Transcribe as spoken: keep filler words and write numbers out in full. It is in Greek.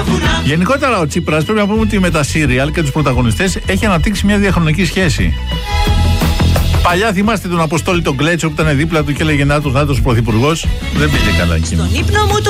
Γενικότερα ο Τσίπρας, πρέπει να πούμε ότι με τα σύριαλ και τους πρωταγωνιστές έχει αναπτύξει μια διαχρονική σχέση. Παλιά θυμάστε τον Αποστόλη τον Κλέτσο που ήταν δίπλα του και έλεγε να του να του πρωθυπουργός. Δεν πήγε καλά εκείνο.